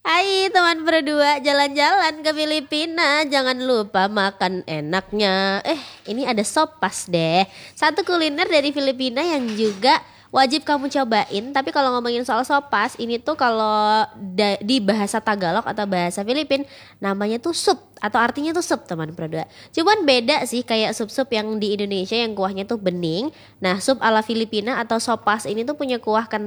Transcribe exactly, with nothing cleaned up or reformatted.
Hai teman berdua, jalan-jalan ke Filipina. Jangan lupa makan enaknya. Eh, ini ada sopas deh. Satu kuliner dari Filipina yang juga wajib kamu cobain. Tapi kalau ngomongin soal sopas, ini tuh kalau da- di bahasa Tagalog atau bahasa Filipin namanya tuh sup atau artinya tuh sup teman berdua. Cuman beda sih kayak sup-sup yang di Indonesia yang kuahnya tuh bening. Nah, sup ala Filipina atau sopas ini tuh punya kuah kental